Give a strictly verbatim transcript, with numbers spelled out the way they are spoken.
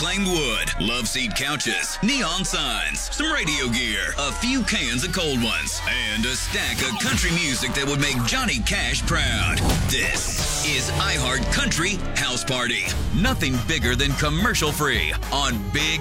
reclaimed wood, love seat couches, neon signs, some radio gear, a few cans of cold ones, and a stack of country music that would make Johnny Cash proud. This is iHeart Country House Party. Nothing bigger than commercial free on Big